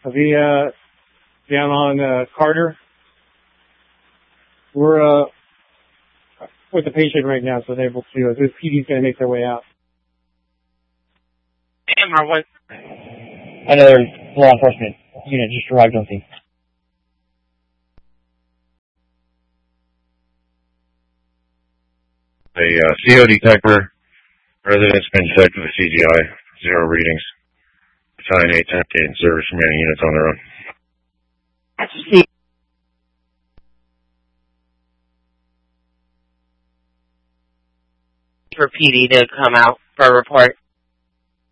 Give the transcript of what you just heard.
I'll be down on Carter. We're with the patient right now, so they're able to. This PD's going to make their way out. What? Another law enforcement unit just arrived on scene. A CO detector. Resident's been detected with CGI. 0 readings. Battalion 8, 10th Gate and service remaining units on their own. For PD to come out for a report.